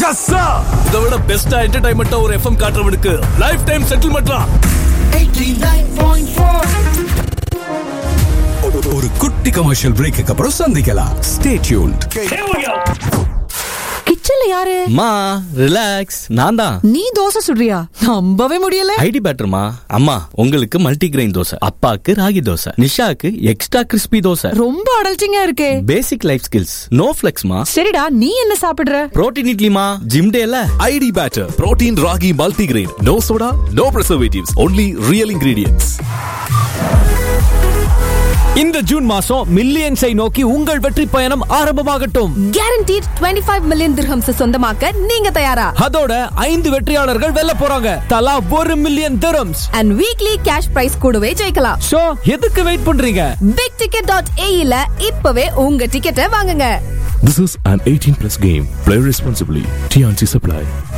இதை விட பெஸ்டா என்டர்டைன்மெண்டா ஒரு எஃப்எம் காட்டுறவனுக்கு லைஃப் டைம் செட்டில்மெண்ட்லாம் 89.4. ஒரு குட்டி கமர்ஷியல் பிரேக்கு அப்புறம் சந்திக்கலாம். Stay tuned. கிச்சன்ல யாரு? மா ரிலாக்ஸ், நான் தான். நீ தோசை சுடுறியா? நம்பவே முடியல. ஐடி பேட்டர்மா. அம்மா உங்களுக்கு மல்டி கிரெயின் தோசை, அப்பாக்கு ராகி தோசை, நிஷாக்கு எக்ஸ்ட்ரா கிறிஸ்பி தோசை. ரொம்ப அடல்ச்சிங்கா இருக்கே. பேசிக் லைஃப் ஸ்கில்ஸ், நோ ஃபிளெக்ஸ்மா. சரிடா, நீ என்ன சாப்பிடுற? புரோட்டீன் இட்லிமா, ஜிம் டேல. ID batter, protein ragi multigrain, no soda, no preservatives, only real ingredients. இந்த ஜூன் மாசம் மில்லியன்ஸை நோக்கி உங்கள் வெற்றி பயணம் ஆரம்பமாகட்டும். Guaranteed 25 மில்லியன் திர்ஹம்ஸ் சொந்தமாக்க நீங்க தயாரா? அதோட 5 வெற்றியாளர்கள் வெல்ல போறாங்க. தலா 1 million dirhams and weekly cash prize கூடவே ஜெயிக்கலாம். சோ எதுக்கு வெயிட் பண்றீங்க? bigticket.ae ல இப்பவே உங்க டிக்கெட்டை வாங்குங்க. This is an 18+ game. Play responsibly. TNC Supply.